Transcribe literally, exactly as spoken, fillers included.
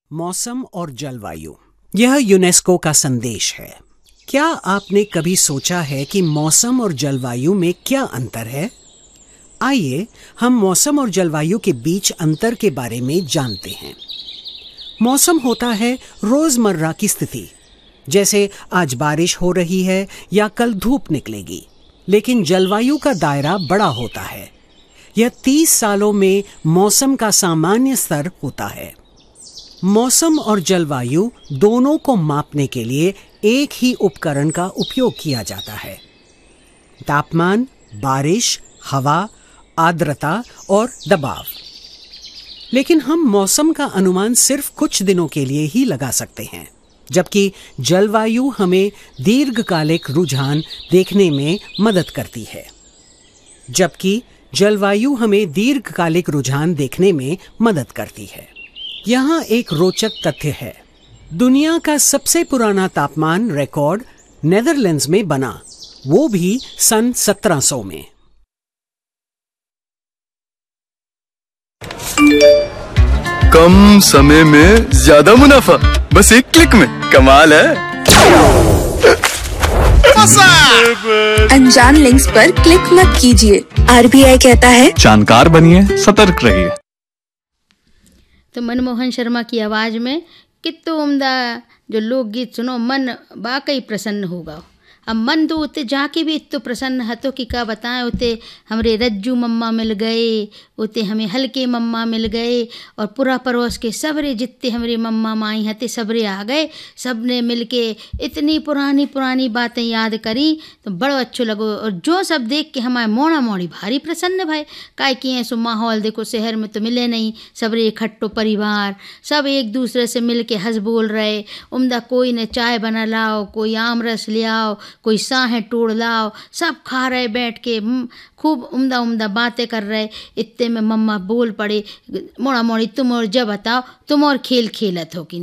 मौसम और जलवायु, यह यूनेस्को का संदेश है। क्या आपने कभी सोचा है कि मौसम और जलवायु में क्या अंतर है? आइए हम मौसम और जलवायु के बीच अंतर के बारे में जानते हैं। मौसम होता है रोजमर्रा की स्थिति, जैसे आज बारिश हो रही है या कल धूप निकलेगी। लेकिन जलवायु का दायरा बड़ा होता है। यह तीस सालों में मौसम का सामान्य स्तर होता है। मौसम और जलवायु दोनों को मापने के लिए एक ही उपकरण का उपयोग किया जाता है। तापमान, बारिश, हवा, आर्द्रता और दबाव। लेकिन हम मौसम का अनुमान सिर्फ कुछ दिनों के लिए ही लगा सकते हैं, जबकि जलवायु हमें दीर्घकालिक रुझान देखने में मदद करती है। जबकि जलवायु हमें दीर्घकालिक रुझान देखने में मदद करती है। यहाँ एक रोचक तथ्य है। दुनिया का सबसे पुराना तापमान रिकॉर्ड नेदरलैंड्स में बना, वो भी सन सत्रह सौ में। कम समय में ज्यादा मुनाफा, बस एक क्लिक में। कमाल है। अनजान लिंक्स पर क्लिक मत कीजिए। आरबीआई कहता है जानकार बनिए, सतर्क रहिए। तो मनमोहन शर्मा की आवाज़ में कित्तो उम्दा जो लोकगीत सुनो, मन वाकई प्रसन्न होगा। अब मन तो उते जाके भी इतो प्रसन्न हतो कि क्या बताएं। उते हमरे रज्जू मम्मा मिल गए, उते हमें हल्के मम्मा मिल गए, और पूरा पड़ोस के सबरे जितने हमरे मम्मा माई हते सबरे आ गए। सब ने मिल के इतनी पुरानी पुरानी बातें याद करी तो बड़ो अच्छो लगो। और जो सब देख के हमारे मोड़ा मोड़ी भारी प्रसन्न भाई। काय किए सो माहौल देखो, शहर में तो मिले नहीं। सबरे इकट्ठो परिवार, सब एक दूसरे से मिल के हंस बोल रहे। उम्दा कोई ने चाय बना लाओ, कोई आम रस ले आओ, कोई साहें टोड़ लाओ, सब खा रहे बैठ के, खूब उम्दा उम्दा बातें कर रहे। इतने में मम्मा बोल पड़े, मोड़ा मोड़ी तुम और जब बताओ तुम और खेल खेलत हो कि